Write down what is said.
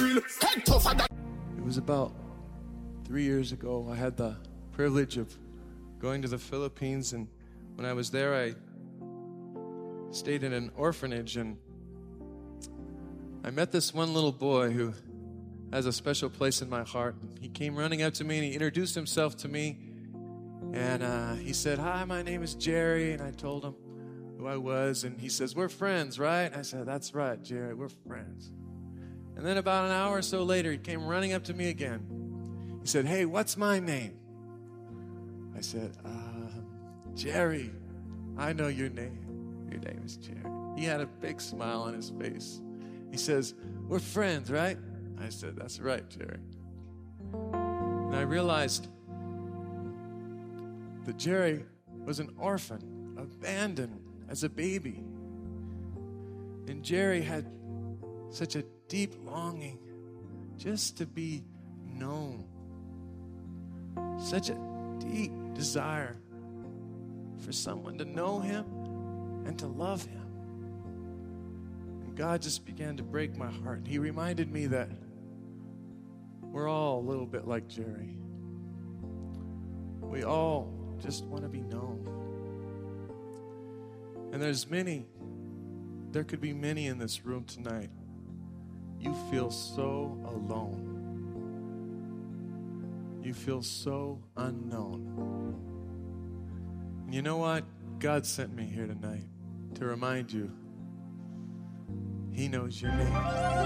It was about 3 years ago. I had the privilege of going to the Philippines, and when I was there, I stayed in an orphanage, and I met this one little boy who has a special place in my heart. He came running up to me, and he introduced himself to me, and he said, "Hi, my name is Jerry," and I told him who I was, and he says, "We're friends, right?" I said, "That's right, Jerry, we're friends." And then about an hour or so later, he came running up to me again. He said, "Hey, what's my name?" I said, "Jerry, I know your name. Your name is Jerry." He had a big smile on his face. He says, "We're friends, right?" I said, "That's right, Jerry." And I realized that Jerry was an orphan, abandoned as a baby. And Jerry had such a deep longing just to be known. Such a deep desire for someone to know him and to love him. And God just began to break my heart. He reminded me that we're all a little bit like Jerry. We all just want to be known. And there could be many in this room tonight. You feel so alone. You feel so unknown. And you know what? God sent me here tonight to remind you, He knows your name.